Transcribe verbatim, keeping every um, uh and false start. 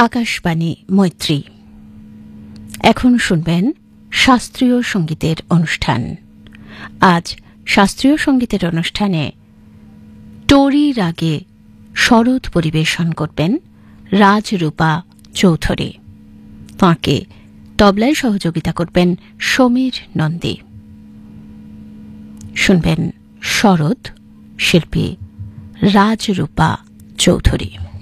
আকাশবাণী মৈত্রী। এখন শুনবেন শাস্ত্রীয় সঙ্গীতের অনুষ্ঠান। আজ শাস্ত্রীয় সঙ্গীতের অনুষ্ঠানে টোরি রাগে শরৎ পরিবেশন করবেন রাজরূপা চৌধুরী। তাঁকে তবলায় সহযোগিতা করবেন সমীর নন্দী। শুনবেন শরৎ, শিল্পী রাজরূপা চৌধুরী।